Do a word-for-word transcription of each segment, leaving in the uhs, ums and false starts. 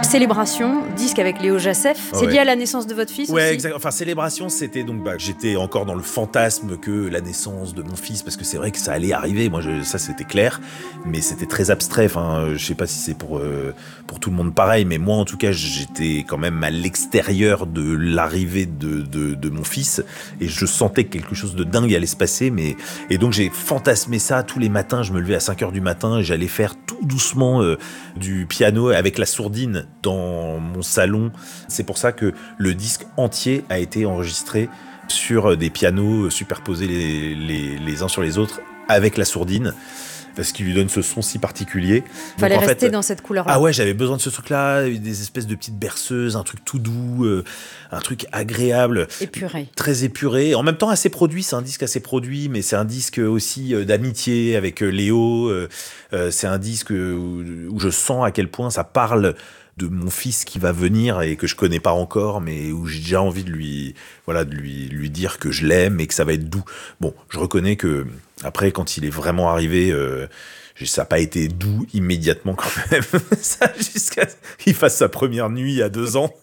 Célébration, disque avec Léo Jacef. Oh, c'est ouais. lié à la naissance de votre fils Ouais, aussi exact. Enfin, Célébration, c'était donc, bah, j'étais encore dans le fantasme que la naissance de mon fils, parce que c'est vrai que ça allait arriver. Moi, je, ça, c'était clair, mais c'était très abstrait. Enfin, je sais pas si c'est pour euh, pour tout le monde pareil, mais moi, en tout cas, j'étais quand même à l'extérieur de l'arrivée de de, de mon fils, et je sentais que quelque chose de dingue allait se passer. Mais et donc, j'ai fantasmé ça tous les matins. Je me levais à cinq heures du matin et j'allais faire tout doucement euh, du piano avec la sourdine dans mon salon. C'est pour ça que le disque entier a été enregistré sur des pianos superposés les, les, les uns sur les autres avec la sourdine, parce qu'il lui donne ce son si particulier. Il fallait Donc, en rester fait, dans cette couleur-là. Ah ouais, j'avais besoin de ce truc-là, des espèces de petites berceuses, un truc tout doux, euh, un truc agréable. Épuré. Très épuré. En même temps, assez produit. C'est un disque assez produit, mais c'est un disque aussi euh, d'amitié avec euh, Léo. Euh, euh, c'est un disque où, où je sens à quel point ça parle de mon fils qui va venir et que je connais pas encore, mais où j'ai déjà envie de lui, voilà, de lui, lui dire que je l'aime et que ça va être doux. Bon, je reconnais que après, quand il est vraiment arrivé, euh, ça n'a pas été doux immédiatement quand même. Ça, jusqu'à qu'il fasse sa première nuit à deux ans.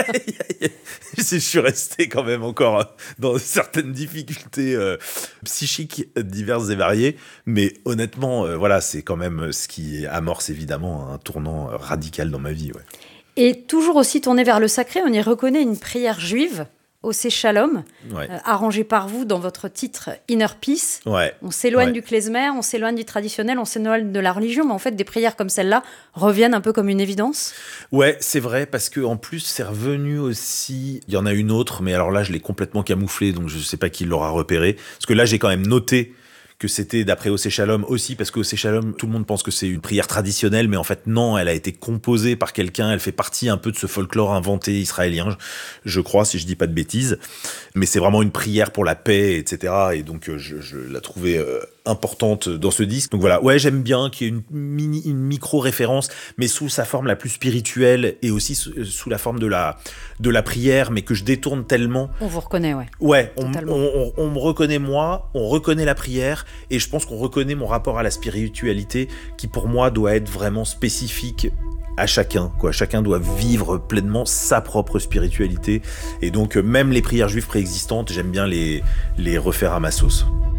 Je suis resté quand même encore dans certaines difficultés euh, psychiques diverses et variées. Mais honnêtement, euh, voilà, c'est quand même ce qui amorce évidemment un tournant radical dans ma vie. Ouais. Et toujours aussi tourné vers le sacré, on y reconnaît une prière juive, Osé Shalom, Ouais. euh, arrangée par vous dans votre titre Inner Peace. Ouais. On s'éloigne Ouais. du klezmer, on s'éloigne du traditionnel, on s'éloigne de la religion, mais en fait, des prières comme celle-là reviennent un peu comme une évidence. Ouais, c'est vrai, parce que en plus, c'est revenu aussi. Il y en a une autre, mais alors là, je l'ai complètement camouflée, donc je sais pas qui l'aura repéré. Parce que là, j'ai quand même noté que c'était d'après Osé Shalom aussi, parce que Osé Shalom, tout le monde pense que c'est une prière traditionnelle, mais en fait non, elle a été composée par quelqu'un, elle fait partie un peu de ce folklore inventé israélien, je crois, si je dis pas de bêtises, mais c'est vraiment une prière pour la paix, et cetera. Et donc je, je la trouvais euh, importante dans ce disque. Donc voilà, ouais, j'aime bien qu'il y ait une mini, une micro-référence, mais sous sa forme la plus spirituelle, et aussi sous, sous la forme de la, de la prière, mais que je détourne tellement. On vous reconnaît, ouais. Ouais, on, Totalement. on, on, on me reconnaît moi, on reconnaît la prière, et je pense qu'on reconnaît mon rapport à la spiritualité, qui pour moi doit être vraiment spécifique à chacun, quoi. Chacun doit vivre pleinement sa propre spiritualité, et donc même les prières juives préexistantes, j'aime bien les, les refaire à ma sauce.